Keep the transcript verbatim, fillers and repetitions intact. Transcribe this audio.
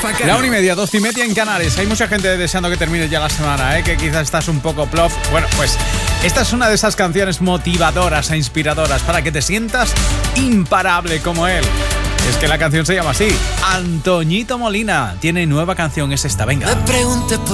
La una y media, dos y media en Canarias. Hay mucha gente deseando que termine ya la semana, ¿eh? Que quizás estás un poco plof. Bueno, pues esta es una de esas canciones motivadoras e inspiradoras para que te sientas imparable como él. Es que la canción se llama así. Antoñito Molina tiene nueva canción, es esta, venga. Me pregunté por